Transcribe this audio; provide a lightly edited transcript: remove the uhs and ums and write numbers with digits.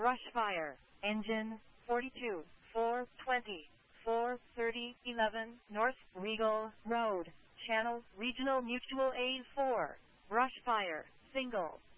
Brushfire. Engine 42 420 430 11 North Regal Road. Channel Regional Mutual Aid 4. Brushfire. Single.